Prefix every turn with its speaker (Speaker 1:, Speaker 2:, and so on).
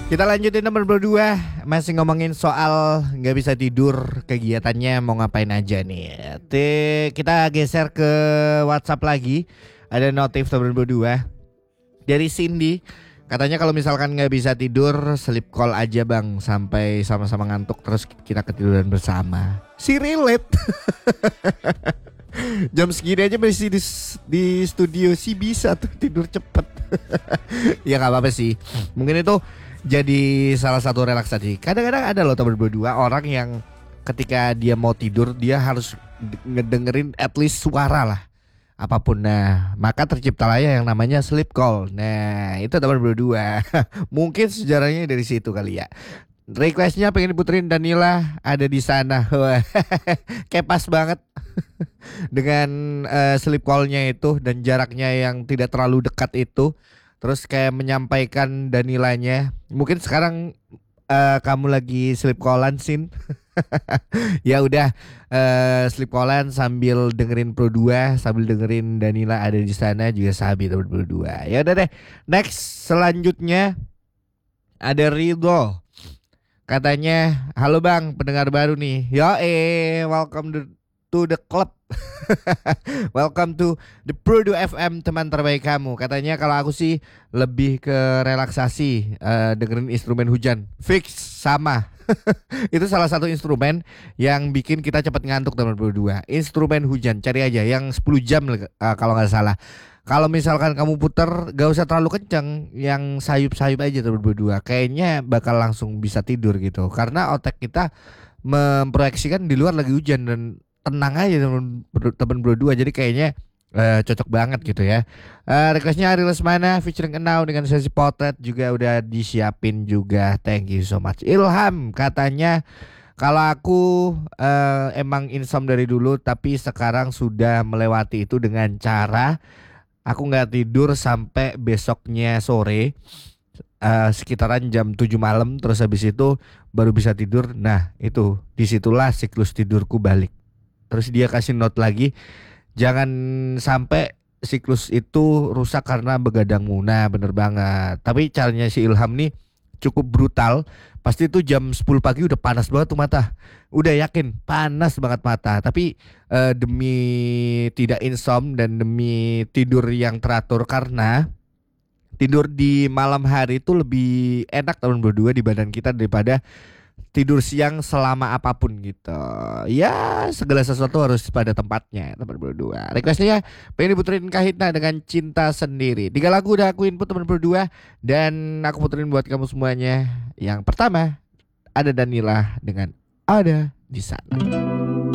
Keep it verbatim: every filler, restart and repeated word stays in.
Speaker 1: Kita lanjutin nomor berdua. Masih ngomongin soal gak bisa tidur, kegiatannya mau ngapain aja nih. T- Kita geser ke WhatsApp lagi. Ada notif nomor berdua dari Cindy. Katanya kalau misalkan gak bisa tidur, sleep call aja bang, sampai sama-sama ngantuk terus kita ketiduran bersama. Si relate. Jam segini aja masih di, di studio sih bisa tuh tidur cepet. Ya gak apa-apa sih. Mungkin itu jadi salah satu relaksasi. Kadang-kadang ada loh teman berdua orang yang ketika dia mau tidur dia harus ngedengerin at least suara lah, apapun. Nah maka terciptalah ya yang namanya sleep call. Nah itu teman berdua. Mungkin sejarahnya dari situ kali ya. Requestnya pengen diputerin Danila ada di sana. Kayak pas banget. Dengan uh, sleep call-nya itu dan jaraknya yang tidak terlalu dekat itu. Terus kayak menyampaikan Danilanya. Mungkin sekarang uh, kamu lagi sleep callan Sin. Ya udah uh, sleep callan sambil dengerin Pro dua, sambil dengerin Danila ada di sana juga sahabat Pro dua. Ya udah deh. Next selanjutnya ada Ridho. Katanya, "Halo Bang, pendengar baru nih. Yo eh, welcome to, to the club." Welcome to the Prodo F M, teman terbaik kamu. Katanya kalau aku sih lebih ke relaksasi, uh, dengerin instrumen hujan. Fix sama. Itu salah satu instrumen yang bikin kita cepat ngantuk teman berdua. Instrumen hujan, cari aja yang sepuluh jam uh, kalau nggak salah. Kalau misalkan kamu puter gak usah terlalu kenceng, yang sayup-sayup aja teman berdua. Kayaknya bakal langsung bisa tidur gitu. Karena otak kita memproyeksikan di luar lagi hujan dan tenang aja temen, temen berdua. Jadi kayaknya uh, cocok banget gitu ya. uh, Requestnya Ari Lesmana featuring Enau dengan sesi potret juga udah disiapin juga. Thank you so much. Ilham katanya, kalau aku uh, emang insom dari dulu, tapi sekarang sudah melewati itu dengan cara aku gak tidur sampai besoknya sore, uh, sekitaran jam tujuh malam. Terus habis itu baru bisa tidur. Nah itu disitulah siklus tidurku balik. Terus dia kasih note lagi, jangan sampai siklus itu rusak karena begadangmu. Nah bener banget. Tapi caranya si Ilham nih cukup brutal. Pasti tuh jam sepuluh pagi udah panas banget tuh mata. Udah yakin panas banget mata. Tapi uh, demi tidak insom dan demi tidur yang teratur, karena tidur di malam hari itu lebih enak teman berdua di badan kita daripada tidur siang selama apapun gitu. Ya segala sesuatu harus pada tempatnya teman berdua. Requestnya pengen diputerin Kahitna dengan Cinta Sendiri. Tiga lagu udah aku input teman berdua, dan aku puterin buat kamu semuanya. Yang pertama ada Danila dengan Ada di Sana.